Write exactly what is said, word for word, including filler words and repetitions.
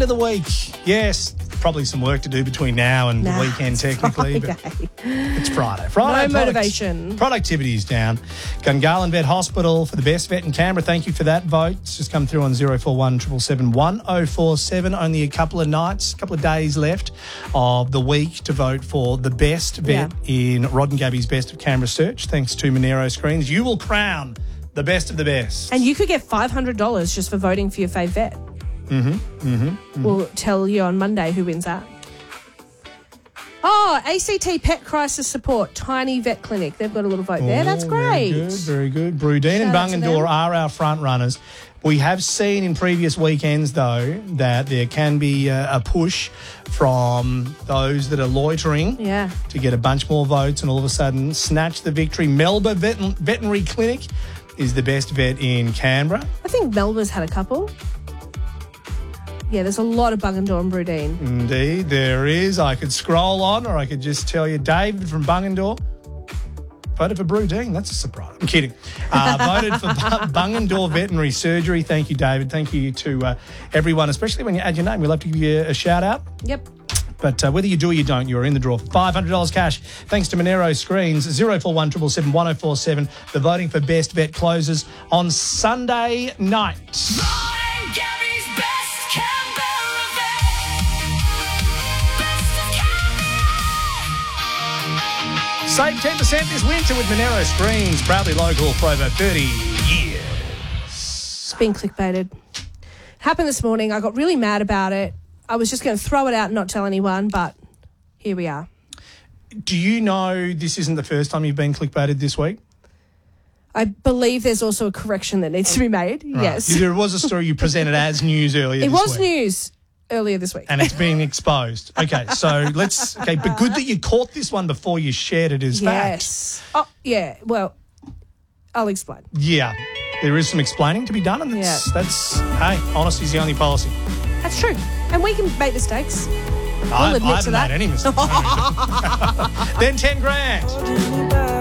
end of the week. Yes, probably some work to do between now and Nah, the weekend, it's technically. Friday. But it's Friday. Friday. No product- motivation. Productivity is down. Gungahlin Vet Hospital for the best vet in Canberra. Thank you for that vote. It's just come through on zero four one seven seven one oh four seven. Only a couple of nights, a couple of days left of the week to vote for the best vet Yeah. in Rod and Gabby's Best of Canberra search. Thanks to Monero Screens. You will crown the best of the best. And you could get five hundred dollars just for voting for your fave vet. Mm-hmm, mm-hmm, mm-hmm. We'll tell you on Monday who wins that. Oh, A C T Pet Crisis Support, Tiny Vet Clinic. They've got a little vote there. That's Oh, great. Very good, very good. Brudine and Shout out to Bungendore them. are our front runners. We have seen in previous weekends, though, that there can be a, a push from those that are loitering Yeah. to get a bunch more votes and all of a sudden snatch the victory. Melba Vet- Veterinary Clinic is the best vet in Canberra. I think Melba's had a couple. Yeah, there's a lot of Bungendore and Brudine. Indeed, there is. I could scroll on or I could just tell you David from Bungendore voted for Brudine. That's a surprise. I'm kidding. Uh, voted for Bu- Bungendore Veterinary Surgery. Thank you, David. Thank you to uh, everyone, especially when you add your name. We'll have to give you a shout out. Yep. But uh, whether you do or you don't, you are in the draw for five hundred dollars cash. Thanks to Monero Screens, zero four one seven seven one oh four seven. The voting for Best Vet closes on Sunday night. Rod and Gabby's Best Canberra Vet. Best of Canberra. Save ten percent this winter with Monero Screens. Proudly local for over thirty years. It's been clickbaited. Happened this morning. I got really mad about it. I was just going to throw it out and not tell anyone, but here we are. Do you know this isn't the first time you've been clickbaited this week? I believe there's also a correction that needs to be made. Yes. There was a story you presented as news earlier It this was week. news earlier this week. And it's being exposed. Okay, so let's... Okay, but good that you caught this one before you shared it as fact. Yes. Oh, yeah. Well, I'll explain. Yeah, there is some explaining to be done, and that's, Yeah. that's hey, honesty's the only policy. That's true. And we can make mistakes. I, admit I to haven't that. made any mistakes. Then ten grand.